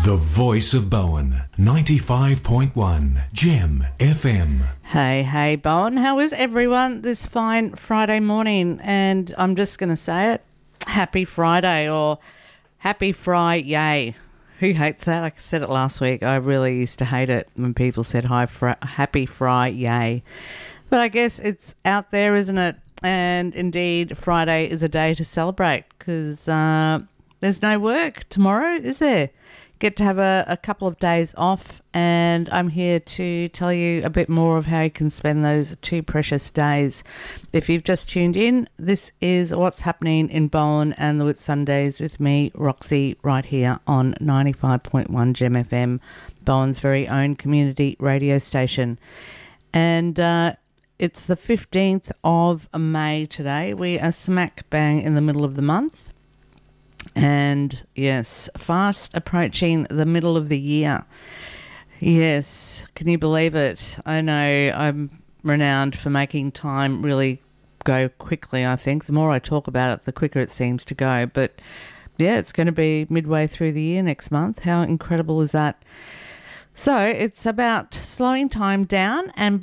The voice of Bowen, 95.1 Gem FM. Hey, Bowen. How is everyone this fine Friday morning? And I'm just going to say it, happy Friday or happy Fri-yay. Who hates that? I said it last week. I really used to hate it when people said happy Fri-yay. But I guess it's out there, isn't it? And indeed, Friday is a day to celebrate because there's no work tomorrow, is there? Get to have a couple of days off, and I'm here to tell you a bit more of how you can spend those 2 precious days. If you've just tuned in, this is what's happening in Bowen and the Whitsundays with me, Roxy, right here on 95.1 Gem FM, Bowen's very own community radio station. And it's the 15th of May today. We are smack bang in the middle of the month. And yes, fast approaching the middle of the year. Yes, can you believe it? I know I'm renowned for making time really go quickly, I think. The more I talk about it, the quicker it seems to go. But yeah, it's going to be midway through the year next month. How incredible is that? So it's about slowing time down and